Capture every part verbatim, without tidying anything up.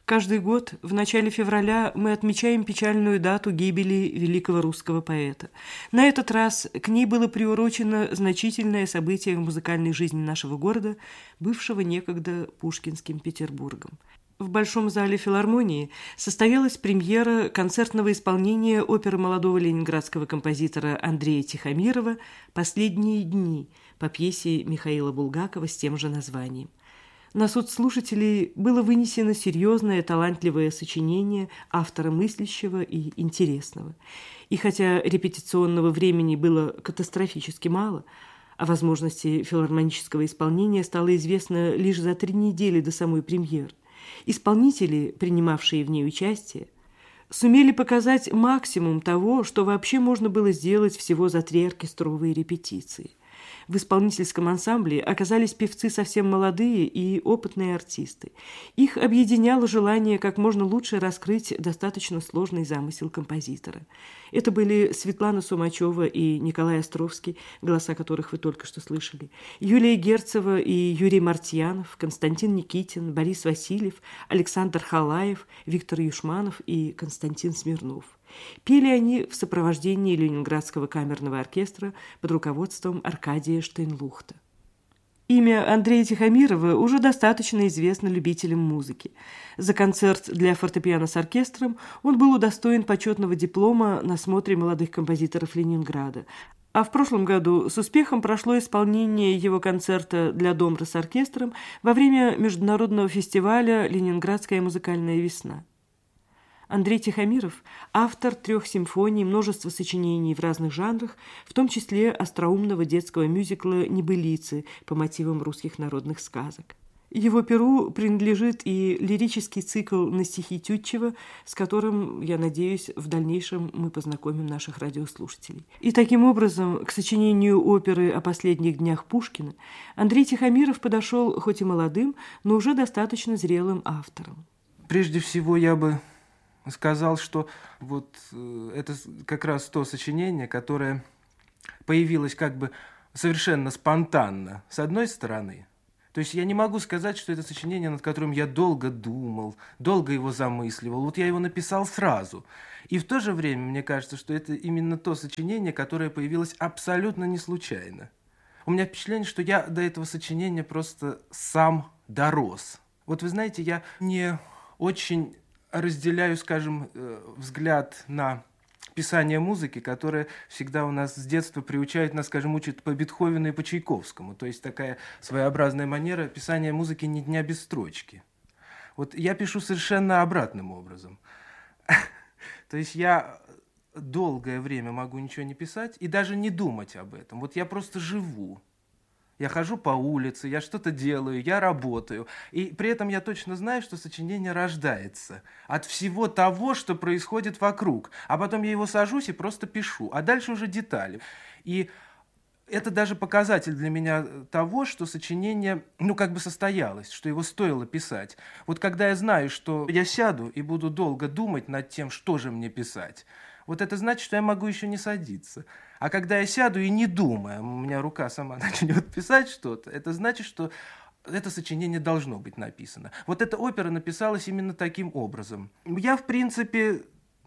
Каждый год в начале февраля мы отмечаем печальную дату гибели великого русского поэта. На этот раз к ней было приурочено значительное событие в музыкальной жизни нашего города, бывшего некогда Пушкинским Петербургом. В Большом зале филармонии состоялась премьера концертного исполнения оперы молодого ленинградского композитора Андрея Тихомирова «Последние дни» по пьесе Михаила Булгакова с тем же названием. На суд слушателей было вынесено серьезное, талантливое сочинение автора мыслящего и интересного. И хотя репетиционного времени было катастрофически мало, о возможности филармонического исполнения стало известно лишь за три недели до самой премьеры, исполнители, принимавшие в ней участие, сумели показать максимум того, что вообще можно было сделать всего за три оркестровые репетиции. В исполнительском ансамбле оказались певцы совсем молодые и опытные артисты. Их объединяло желание как можно лучше раскрыть достаточно сложный замысел композитора. Это были Светлана Сумачева и Николай Островский, голоса которых вы только что слышали, Юлия Герцева и Юрий Мартьянов, Константин Никитин, Борис Васильев, Александр Халаев, Виктор Юшманов и Константин Смирнов. Пели они в сопровождении Ленинградского камерного оркестра под руководством Аркадия Штейнлухта. Имя Андрея Тихомирова уже достаточно известно любителям музыки. За концерт для фортепиано с оркестром он был удостоен почетного диплома на смотре молодых композиторов Ленинграда. А в прошлом году с успехом прошло исполнение его концерта для домбры с оркестром во время международного фестиваля «Ленинградская музыкальная весна». Андрей Тихомиров – автор трех симфоний, множества сочинений в разных жанрах, в том числе остроумного детского мюзикла «Небылицы» по мотивам русских народных сказок. Его перу принадлежит и лирический цикл на стихи Тютчева, с которым, я надеюсь, в дальнейшем мы познакомим наших радиослушателей. И таким образом к сочинению оперы о последних днях Пушкина Андрей Тихомиров подошел хоть и молодым, но уже достаточно зрелым автором. Прежде всего я бы сказал, что вот это как раз то сочинение, которое появилось как бы совершенно спонтанно, с одной стороны. То есть я не могу сказать, что это сочинение, над которым я долго думал, долго его замысливал. Вот я его написал сразу. И в то же время, мне кажется, что это именно то сочинение, которое появилось абсолютно не случайно. У меня впечатление, что я до этого сочинения просто сам дорос. Вот вы знаете, я не очень разделяю, скажем, взгляд на писание музыки, которое всегда у нас с детства приучает нас, скажем, учат по Бетховену и по Чайковскому. То есть такая своеобразная манера писания музыки ни дня без строчки. Вот я пишу совершенно обратным образом. То есть я долгое время могу ничего не писать и даже не думать об этом. Вот я просто живу. Я хожу по улице, я что-то делаю, я работаю. И при этом я точно знаю, что сочинение рождается от всего того, что происходит вокруг. А потом я его сажусь и просто пишу. А дальше уже детали. И это даже показатель для меня того, что сочинение, ну, как бы состоялось, что его стоило писать. Вот когда я знаю, что я сяду и буду долго думать над тем, что же мне писать, вот это значит, что я могу еще не садиться. А когда я сяду и не думаю, у меня рука сама начнет писать что-то, это значит, что это сочинение должно быть написано. Вот эта опера написалась именно таким образом. Я, в принципе,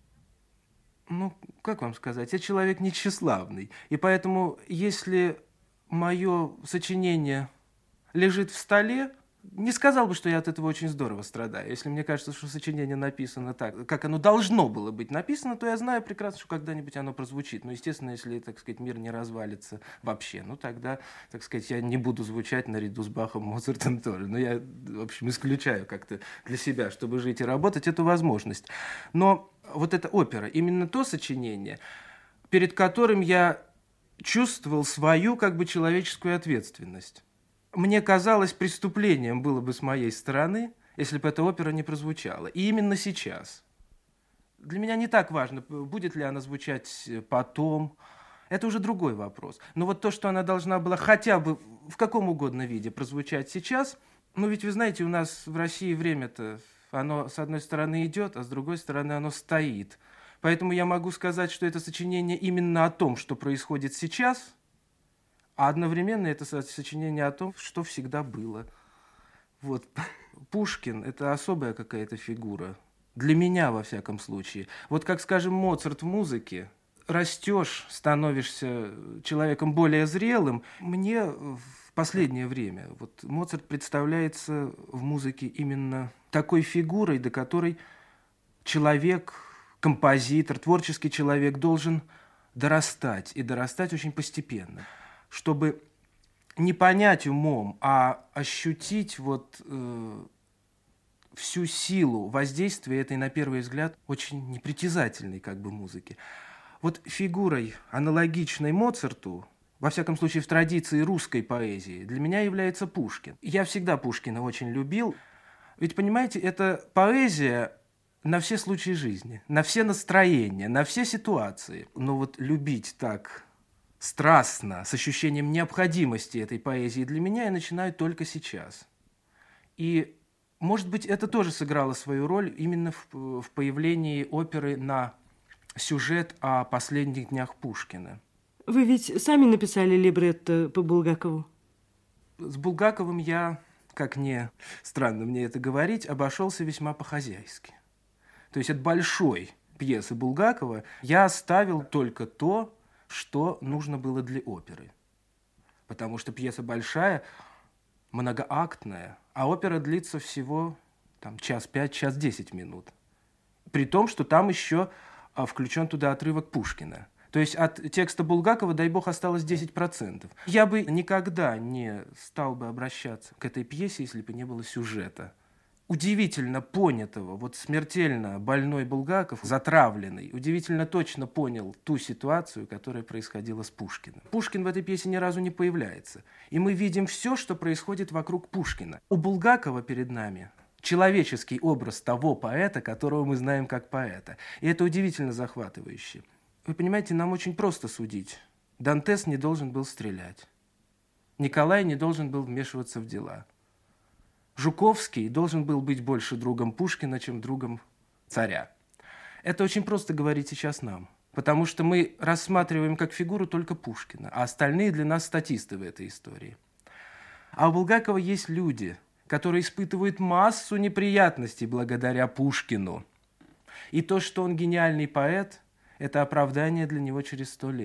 ну, как вам сказать, я человек не тщеславный. И поэтому, если мое сочинение лежит в столе, не сказал бы, что я от этого очень здорово страдаю. Если мне кажется, что сочинение написано так, как оно должно было быть написано, то я знаю прекрасно, что когда-нибудь оно прозвучит. Но, естественно, если, так сказать, мир не развалится вообще, ну, тогда, так сказать, я не буду звучать наряду с Бахом, Моцартом тоже. Но я, в общем, исключаю как-то для себя, чтобы жить и работать, эту возможность. Но вот эта опера, именно то сочинение, перед которым я чувствовал свою, как бы, человеческую ответственность. Мне казалось, преступлением было бы с моей стороны, если бы эта опера не прозвучала. И именно сейчас. Для меня не так важно, будет ли она звучать потом. Это уже другой вопрос. Но вот то, что она должна была хотя бы в каком угодно виде прозвучать сейчас, ну ведь вы знаете, у нас в России время-то, оно с одной стороны идет, а с другой стороны оно стоит. Поэтому я могу сказать, что это сочинение именно о том, что происходит сейчас, а одновременно это сочинение о том, что всегда было. Вот. Пушкин – это особая какая-то фигура. Для меня, во всяком случае. Вот как, скажем, Моцарт в музыке. Растешь, становишься человеком более зрелым. Мне в последнее время вот Моцарт представляется в музыке именно такой фигурой, до которой человек, композитор, творческий человек должен дорастать. И дорастать очень постепенно. Чтобы не понять умом, а ощутить вот... Э, всю силу воздействия этой, на первый взгляд, очень непритязательной как бы музыки. Вот фигурой, аналогичной Моцарту, во всяком случае в традиции русской поэзии, для меня является Пушкин. Я всегда Пушкина очень любил. Ведь, понимаете, это поэзия на все случаи жизни, на все настроения, на все ситуации. Но вот любить так страстно, с ощущением необходимости этой поэзии для меня я начинаю только сейчас. И может быть, это тоже сыграло свою роль именно в, в появлении оперы на сюжет о последних днях Пушкина. Вы ведь сами написали либретто по Булгакову? С Булгаковым я, как не странно мне это говорить, обошелся весьма по-хозяйски. То есть от большой пьесы Булгакова я оставил только то, что нужно было для оперы. Потому что пьеса большая, многоактная, а опера длится всего там, час пять, час десять минут. При том, что там еще а, включен туда отрывок Пушкина. То есть от текста Булгакова, дай бог, осталось десять процентов. Я бы никогда не стал бы обращаться к этой пьесе, если бы не было сюжета. Удивительно понятого, вот смертельно больной Булгаков, затравленный, удивительно точно понял ту ситуацию, которая происходила с Пушкиным. Пушкин в этой пьесе ни разу не появляется. И мы видим все, что происходит вокруг Пушкина. У Булгакова перед нами человеческий образ того поэта, которого мы знаем как поэта. И это удивительно захватывающе. Вы понимаете, нам очень просто судить. Дантес не должен был стрелять. Николай не должен был вмешиваться в дела. Жуковский должен был быть больше другом Пушкина, чем другом царя. Это очень просто говорить сейчас нам, потому что мы рассматриваем как фигуру только Пушкина, а остальные для нас статисты в этой истории. А у Булгакова есть люди, которые испытывают массу неприятностей благодаря Пушкину. И то, что он гениальный поэт, это оправдание для него через сто лет.